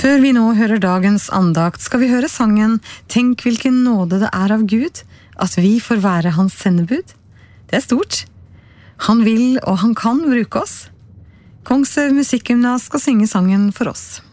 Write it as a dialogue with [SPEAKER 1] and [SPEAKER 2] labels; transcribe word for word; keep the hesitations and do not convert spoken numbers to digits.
[SPEAKER 1] Før vi nå hører dagens andakt, skal vi høre sangen «Tenk hvilken nåde det er av Gud, at vi får være hans sendebud». Det er stort. Han vil og han kan bruke oss. Kongshaug Musikkgymnas skal synge sangen for oss.